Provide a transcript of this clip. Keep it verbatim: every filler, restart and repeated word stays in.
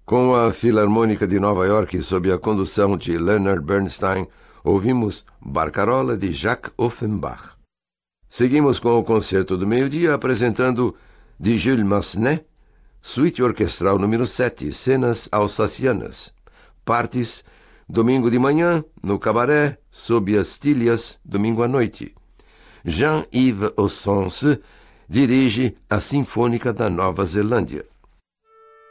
Com a Filarmônica de Nova York, sob a condução de Leonard Bernstein, ouvimos Barcarola de Jacques Offenbach. Seguimos com o Concerto do Meio-Dia, apresentando de Jules Massenet, Suíte Orquestral número sete, Cenas Alsacianas. Partes, domingo de manhã, no Cabaré, sob as Tílias, domingo à noite. Jean-Yves Ossonce dirige a Sinfônica da Nova Zelândia.